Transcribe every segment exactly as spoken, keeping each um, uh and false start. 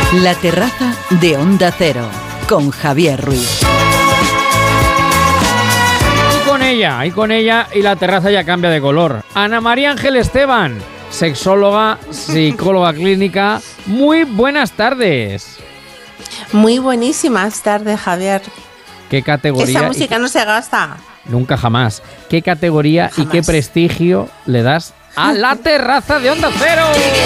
La terraza de Onda Cero, con Javier Ruiz. Y con ella, y con ella, y la terraza ya cambia de color. Ana María Ángel Esteban, sexóloga, psicóloga clínica. Muy buenas tardes. Muy buenísimas tardes, Javier. ¿Qué categoría? Esa música no se gasta. Nunca jamás. ¿Qué categoría jamás. Y qué prestigio le das a la terraza de Onda Cero?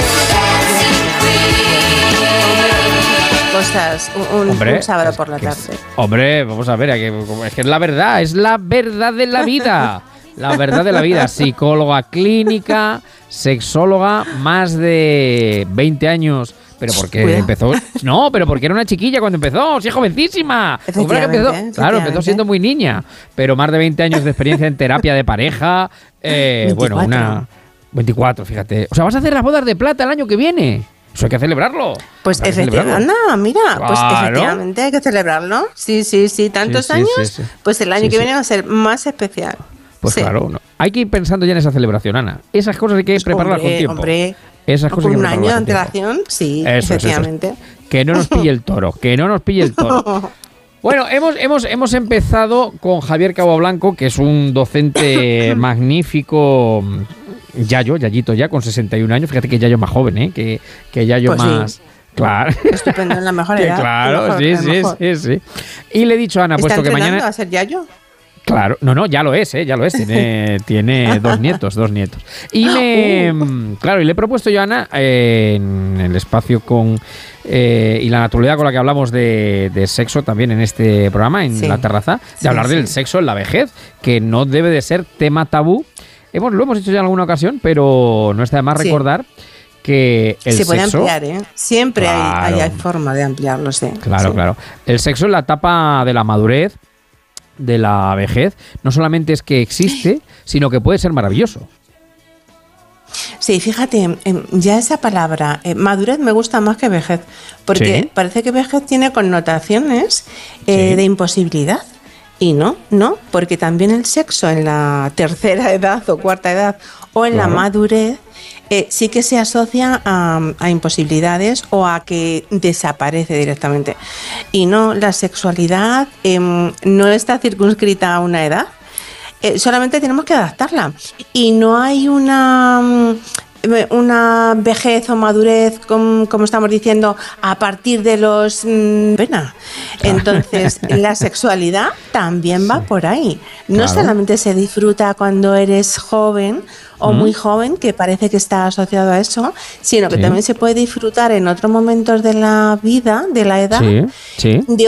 Cosas, un, hombre, un sábado por la tarde. Es, hombre, vamos a ver, es que es la verdad, es la verdad de la vida. La verdad de la vida. Psicóloga clínica, sexóloga, más de veinte años. ¿Pero por qué empezó? No, pero porque era una chiquilla cuando empezó, sí, es jovencísima. Empezó, claro, empezó siendo muy niña, pero más de veinte años de experiencia en terapia de pareja. Eh, bueno, una... veinticuatro, fíjate. O sea, vas a hacer las bodas de plata el año que viene. Eso hay que celebrarlo. Pues efectivamente, no, mira, claro. pues efectivamente hay que celebrarlo. Sí, sí, sí, tantos sí, sí, años, sí, sí. pues el año sí, que viene sí. va a ser más especial. Pues sí. claro, no. Hay que ir pensando ya en esa celebración, Ana. Esas cosas hay que pues prepararlas hombre, con tiempo. Hombre, Esas cosas con hay que un año de con antelación, sí, eso, efectivamente. Eso, eso. Que no nos pille el toro, que no nos pille el toro. Bueno, hemos, hemos, hemos empezado con Javier Cabo Blanco, que es un docente magnífico, Yayo, Yayito ya, con sesenta y un años. Fíjate que Yayo más joven, ¿eh? Que, que Yayo pues más... Sí. Claro. Estupendo, en la mejor edad. Claro, mejor, sí, sí, sí, sí. Y le he dicho a Ana, puesto que mañana... ¿Está entrenando a ser Yayo? Claro, no, no, ya lo es, ¿eh? Ya lo es. Tiene, tiene dos nietos, dos nietos. Y me... Uh. Claro, y le he propuesto yo a Ana, eh, en el espacio con... Eh, y la naturalidad con la que hablamos de, de sexo también en este programa, en sí. la terraza, de sí, hablar sí. del sexo en la vejez, que no debe de ser tema tabú. Hemos, lo hemos hecho ya en alguna ocasión, pero no está de más sí. recordar que el se puede sexo, ampliar, ¿eh? Siempre claro. hay, hay, hay forma de ampliarlo, sí. Claro, sí. claro. El sexo en la etapa de la madurez, de la vejez, no solamente es que existe, sino que puede ser maravilloso. Sí, fíjate, ya esa palabra, eh, madurez, me gusta más que vejez, porque sí. parece que vejez tiene connotaciones eh, sí. de imposibilidad. Y no, no, porque también el sexo en la tercera edad o cuarta edad o en claro. la madurez eh, sí que se asocia a, a imposibilidades o a que desaparece directamente. Y no, la sexualidad eh, no está circunscrita a una edad, eh, solamente tenemos que adaptarla. Y no hay una... una vejez o madurez, como, como estamos diciendo, a partir de los... Mmm, pena. Entonces, la sexualidad también va sí. por ahí. No claro. solamente se disfruta cuando eres joven o mm. muy joven, que parece que está asociado a eso, sino que sí. también se puede disfrutar en otros momentos de la vida, de la edad, sí. Sí. de